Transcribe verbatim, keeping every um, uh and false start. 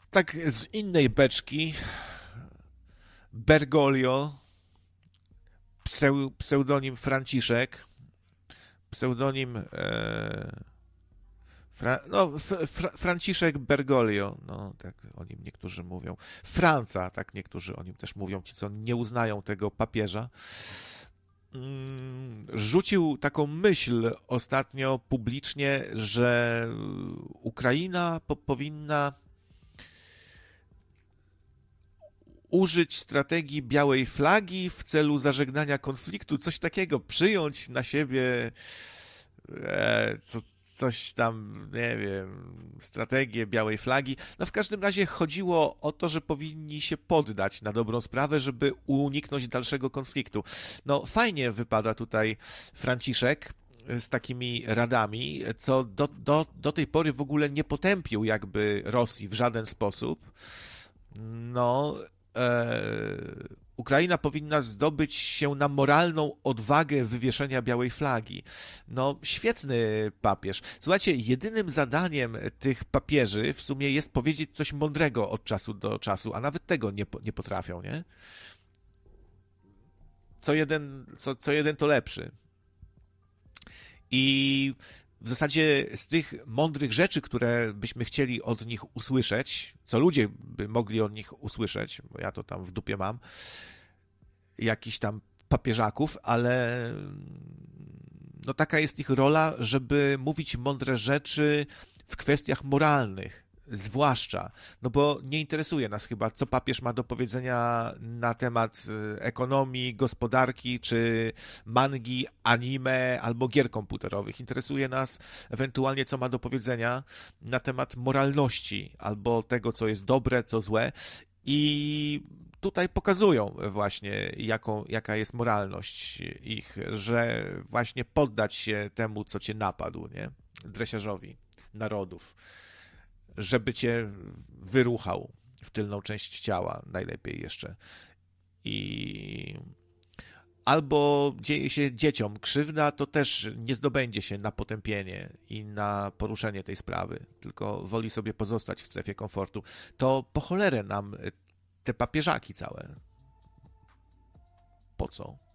Tak z innej beczki, Bergoglio, pseu, pseudonim Franciszek, pseudonim e, Fra, no, Fra, Franciszek Bergoglio, no tak o nim niektórzy mówią. Franca, tak niektórzy o nim też mówią, ci co nie uznają tego papieża. Rzucił taką myśl ostatnio publicznie, że Ukraina po, powinna użyć strategii białej flagi w celu zażegnania konfliktu, coś takiego, przyjąć na siebie e, co, coś tam, nie wiem, strategię białej flagi. No w każdym razie chodziło o to, że powinni się poddać na dobrą sprawę, żeby uniknąć dalszego konfliktu. No fajnie wypada tutaj Franciszek z takimi radami, co do, do, do tej pory w ogóle nie potępił jakby Rosji w żaden sposób. No, e, Ukraina powinna zdobyć się na moralną odwagę wywieszenia białej flagi. No, świetny papież. Słuchajcie, jedynym zadaniem tych papieży w sumie jest powiedzieć coś mądrego od czasu do czasu, a nawet tego nie, nie potrafią, nie? Co jeden, co, co jeden to lepszy. I w zasadzie z tych mądrych rzeczy, które byśmy chcieli od nich usłyszeć, co ludzie by mogli od nich usłyszeć, bo ja to tam w dupie mam, jakichś tam papieżaków, ale no taka jest ich rola, żeby mówić mądre rzeczy w kwestiach moralnych. Zwłaszcza, no bo nie interesuje nas chyba, co papież ma do powiedzenia na temat ekonomii, gospodarki, czy mangi, anime albo gier komputerowych. Interesuje nas ewentualnie, co ma do powiedzenia na temat moralności albo tego, co jest dobre, co złe. I tutaj pokazują właśnie, jaką, jaka jest moralność ich, że właśnie poddać się temu, co cię napadł, nie? Dresiarzowi narodów, żeby cię wyruchał w tylną część ciała, najlepiej jeszcze. I albo dzieje się dzieciom krzywda, to też nie zdobędzie się na potępienie i na poruszenie tej sprawy, tylko woli sobie pozostać w strefie komfortu. To po cholerę nam te papieżaki całe. Po co?